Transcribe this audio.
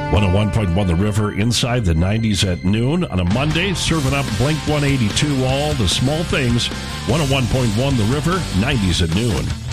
101.1 The River inside the 90s at noon on a Monday, serving up Blink 182, all the small things. 101.1 The River, 90s at noon.